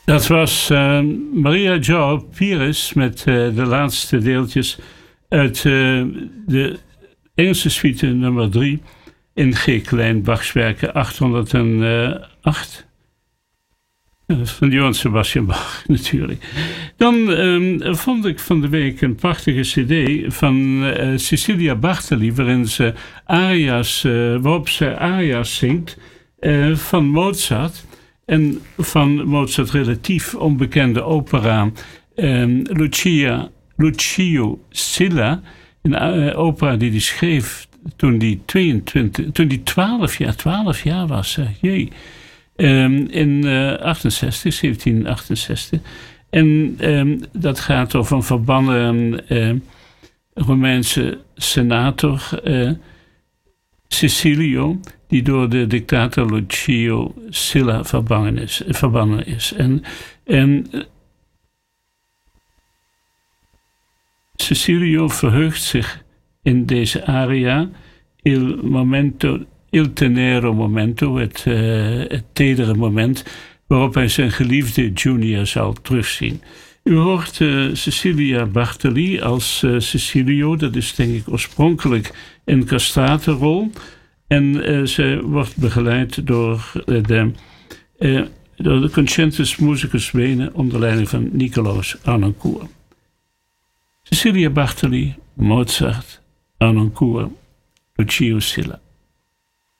Dat was Maria Jo Pires met de laatste deeltjes uit de Engelse suite nummer 3 in G-klein Bachswerken 808. Van Johann Sebastian Bach natuurlijk. Dan vond ik van de week een prachtige cd van Cecilia Bartoli, waarin ze waarop ze aria's zingt van Mozart. En van Mozart relatief onbekende opera Lucio Silla. Een opera die hij schreef toen hij 12 jaar was. Jee. In 1768. En dat gaat over een verbannen Romeinse senator, Cecilio, die door de dictator Lucio Silla verbannen is. En Cecilio verheugt zich in deze aria, Il tenero momento, het tedere moment waarop hij zijn geliefde Junia zal terugzien. U hoort Cecilia Bartoli als Cecilio, dat is denk ik oorspronkelijk een castratenrol. En ze wordt begeleid door de Concentus Musicus Wenen onder leiding van Nicolaus Arnoncourt. Cecilia Bartoli, Mozart, Arnoncourt, Lucio Silla.